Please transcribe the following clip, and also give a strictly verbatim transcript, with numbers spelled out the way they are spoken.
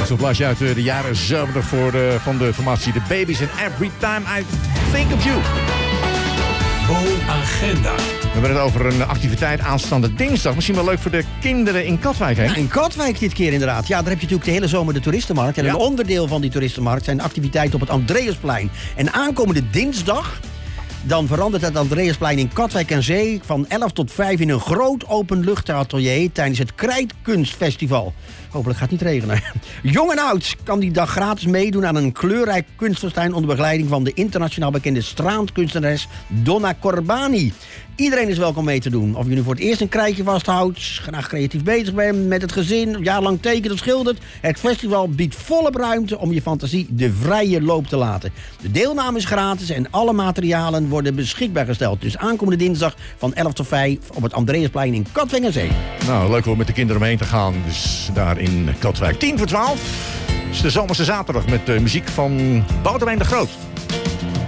zo'n plaatje uit de jaren zeventig voor de, van de formatie The Babies. En Every Time I Think of You. Bo-agenda. We hebben het over een activiteit aanstaande dinsdag. Misschien wel leuk voor de kinderen in Katwijk, hè? Ja, in Katwijk dit keer inderdaad. Ja, daar heb je natuurlijk de hele zomer de toeristenmarkt. En ja. een onderdeel van die toeristenmarkt zijn activiteiten op het Andreasplein. En aankomende dinsdag, dan verandert het Andreasplein in Katwijk aan Zee van elf tot vijf in een groot openluchtatelier tijdens het Krijtkunstfestival. Hopelijk gaat het niet regenen. Jong en oud kan die dag gratis meedoen aan een kleurrijk kunstfestijn onder begeleiding van de internationaal bekende straatkunstenares Donna Corbani. Iedereen is welkom mee te doen. Of je nu voor het eerst een krijtje vasthoudt, graag creatief bezig bent met het gezin, jaarlang tekent of schildert. Het festival biedt volop ruimte om je fantasie de vrije loop te laten. De deelname is gratis en alle materialen worden beschikbaar gesteld. Dus aankomende dinsdag van elf tot vijf op het Andreasplein in Katwijk aan Zee. Nou, leuk om met de kinderen omheen te gaan. Dus daar in Katwijk. tien voor twaalf is de zomerse zaterdag met de muziek van Boudewijn de Groot.